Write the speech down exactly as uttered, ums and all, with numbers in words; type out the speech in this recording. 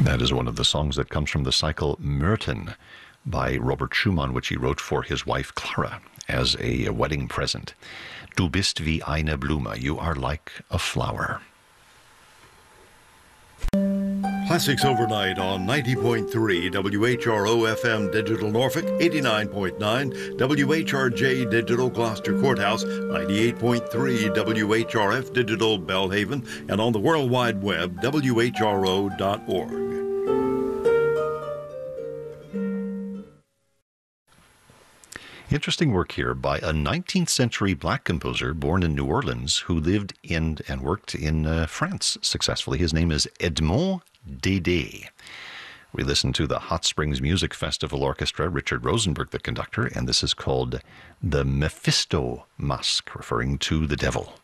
That is one of the songs that comes from the cycle Myrten by Robert Schumann, which he wrote for his wife Clara as a wedding present. Du bist wie eine Blume. You are like a flower. Classics Overnight on ninety point three W H R O F M Digital Norfolk, eighty-nine point nine W H R J Digital Gloucester Courthouse, ninety-eight point three W H R F Digital Belhaven, and on the World Wide Web, W H R O dot org. Interesting work here by a nineteenth century black composer born in New Orleans who lived in and worked in uh, France successfully. His name is Edmond Dédé. We listen to the Hot Springs Music Festival Orchestra, Richard Rosenberg, the conductor, and this is called the Mephisto Masque, referring to the devil.